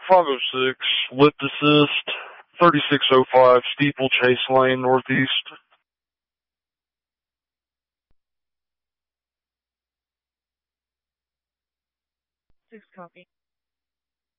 506, lift assist, 3605, Steeplechase Lane, Northeast. 6 copy.